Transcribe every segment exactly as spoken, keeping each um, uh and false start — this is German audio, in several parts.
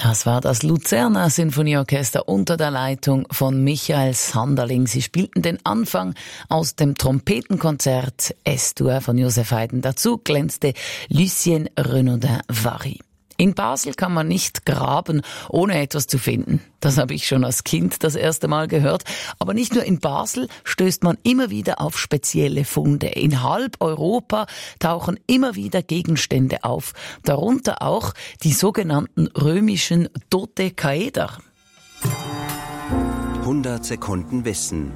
Das war das Luzerner Sinfonieorchester unter der Leitung von Michael Sanderling. Sie spielten den Anfang aus dem Trompetenkonzert S-Dur von Joseph Haydn. Dazu glänzte Lucien Renaudin-Vary. In Basel kann man nicht graben, ohne etwas zu finden. Das habe ich schon als Kind das erste Mal gehört. Aber nicht nur in Basel stößt man immer wieder auf spezielle Funde. In halb Europa tauchen immer wieder Gegenstände auf. Darunter auch die sogenannten römischen Dodekaeder. hundert Sekunden Wissen.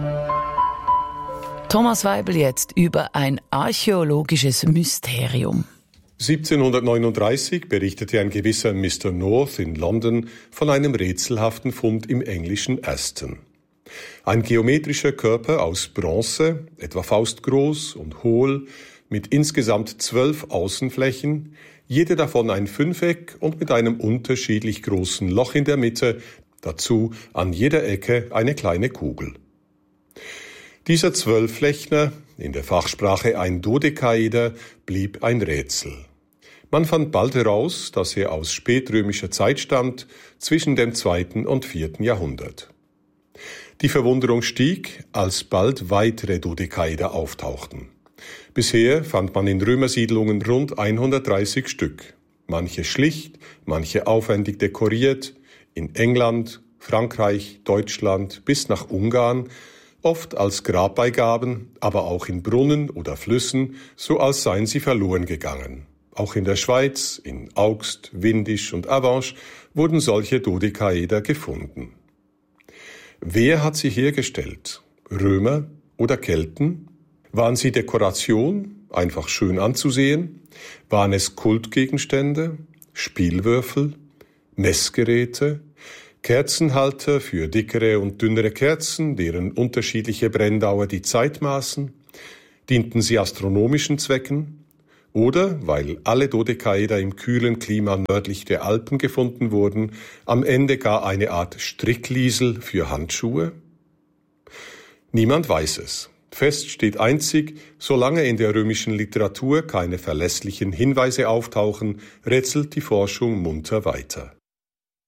Thomas Weibel jetzt über ein archäologisches Mysterium. siebzehnhundertneununddreißig berichtete ein gewisser Mister North in London von einem rätselhaften Fund im englischen Aston. Ein geometrischer Körper aus Bronze, etwa faustgroß und hohl, mit insgesamt zwölf Außenflächen, jede davon ein Fünfeck und mit einem unterschiedlich großen Loch in der Mitte, dazu an jeder Ecke eine kleine Kugel. Dieser Zwölfflächner, in der Fachsprache ein Dodekaeder, blieb ein Rätsel. Man fand bald heraus, dass er aus spätrömischer Zeit stammt, zwischen dem zweiten und vierten Jahrhundert. Die Verwunderung stieg, als bald weitere Dodekaeder auftauchten. Bisher fand man in Römersiedlungen rund hundertdreißig Stück. Manche schlicht, manche aufwendig dekoriert, in England, Frankreich, Deutschland bis nach Ungarn, oft als Grabbeigaben, aber auch in Brunnen oder Flüssen, so als seien sie verloren gegangen. Auch in der Schweiz, in Augst, Windisch und Avenches wurden solche Dodekaeder gefunden. Wer hat sie hergestellt? Römer oder Kelten? Waren sie Dekoration, einfach schön anzusehen? Waren es Kultgegenstände, Spielwürfel, Messgeräte, Kerzenhalter für dickere und dünnere Kerzen, deren unterschiedliche Brenndauer die Zeit maßen? Dienten sie astronomischen Zwecken? Oder, weil alle Dodekaeder im kühlen Klima nördlich der Alpen gefunden wurden, am Ende gar eine Art Strickliesel für Handschuhe? Niemand weiß es. Fest steht einzig, solange in der römischen Literatur keine verlässlichen Hinweise auftauchen, rätselt die Forschung munter weiter.